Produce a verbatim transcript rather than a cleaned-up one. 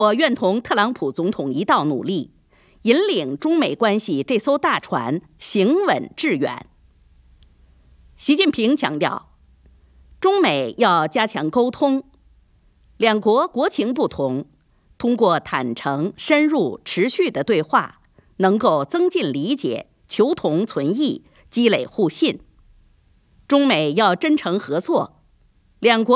我愿同特朗普总统一道努力，引领中美关系这艘大船行稳致远。习近平强调，中美要加强沟通，两国国情不同，通过坦诚、深入、持续的对话，能够增进理解，求同存异，积累互信。中美要真诚合作，两国